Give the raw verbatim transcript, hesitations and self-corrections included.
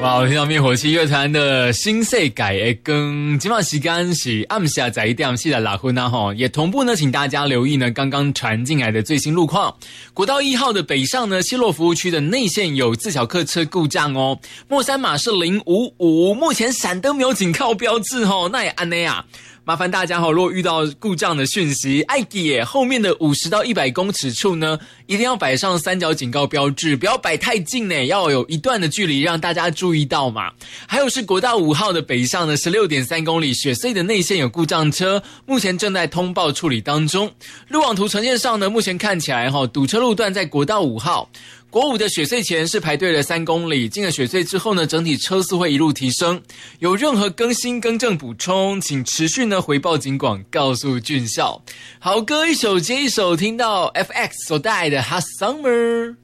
哇，我听到灭火器乐团的新世界的更，今晚时间是暗下十一点四十六分啊哈，也同步呢，请大家留意呢刚刚传进来的最新路况。国道一号的北上呢，西洛服务区的内线有自小客车故障哦，莫三码是零五五，目前闪灯没有警告标志哦，那也安内啊。麻烦大家哈，如果遇到故障的讯息，爱记耶，后面的五十到一百公尺处呢，一定要摆上三角警告标志，不要摆太近呢，要有一段的距离让大家注意到嘛。还有是国道五号的北上的 十六点三公里，雪隧的内线有故障车，目前正在通报处理当中。路网图呈现上呢，目前看起来哈，堵车路段在国道五号。国五的雪隧前是排队了三公里，进了雪隧之后呢，整体车速会一路提升。有任何更新更正补充，请持续呢回报警广，告诉俊孝。好歌一首接一首，听到 F X 所带来的 Hot Summer。